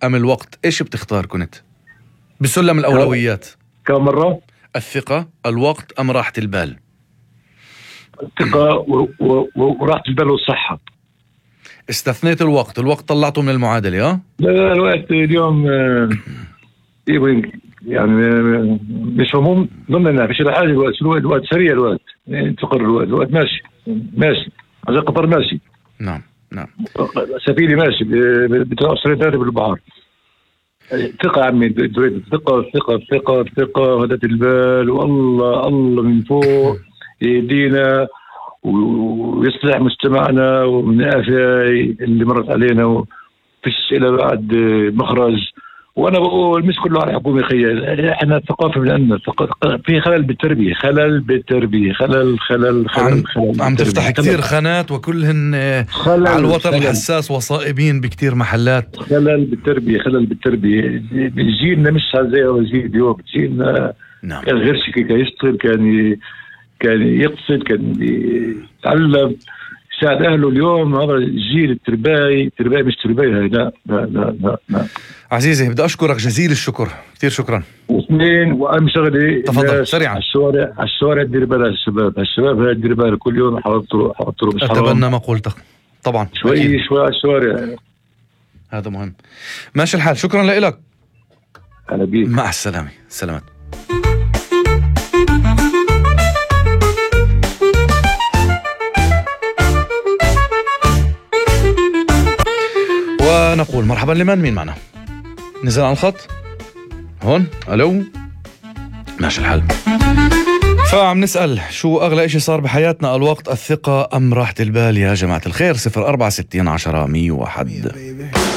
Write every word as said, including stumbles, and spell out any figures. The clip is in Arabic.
أم الوقت؟ إيش بتختار كنت بسلم الأولويات؟ كم مرة؟ الثقة، الوقت، أم راحة البال؟ الثقة وراحة البال والصحة. استثنيت الوقت، الوقت طلعته من المعادلة. ها؟ لا الوقت اليوم يعني مش مهم ضمننا فيش حاجة. الوقت الوقت الوقت سريع، الوقت تقر الوقت الوقت ماشي ماشي على قطر ماشي. نعم نعم. سفينة ماشي بتوصل ثلاثة بالبحر. ثقة عمي، ثقة ثقة ثقة ثقة هدت البال، والله الله من فوق يهدينا ويصلح مجتمعنا ومن الآفة اللي مرت علينا وفيش إلى بعد مخرج. وأنا بقول مش كله على الحكومة خيال، إحنا الثقافة من عندنا في خلل بالتربية، خلل بالتربية، خلل خلل خلل, عم, خلل عم تفتح كثير خانات وكلهن على الوتر الحساس وصائبين بكتير محلات. خلل بالتربية، خلل بالتربية. جيلنا مش زي جيل اليوم، جيلنا نعم. كان غير شيء، كان يشتغل، كان كان يقصد، كان يتعلم، يساعد أهله. اليوم هذا الجيل الترباي، ترباي مش ترباي هاي. لا لا لا لا, لا. عزيزي بدي أشكرك جزيل الشكر، كثير شكرا. واثنين وأهم شغلة، تفضل سريعا. على الشوارع، على الشوارع دير بالها الشباب، الشباب هاي دير بالها كل يوم حاطوا حاطوا مش حرام. أتبنى ما قلتك طبعا، شوي أكيد. شوي على الشوارع، هذا مهم. ماشي الحال، شكرا لك. أهلا بيك، مع السلامة. سلامات. ونقول مرحبا لمن مين معنا نزل على الخط هون. ألو، ماشي الحال. فعم نسأل شو أغلى إشي صار بحياتنا، الوقت، الثقة، أم راحة البال؟ يا جماعة الخير، صفر أربعة ستين عشرة مية وواحد.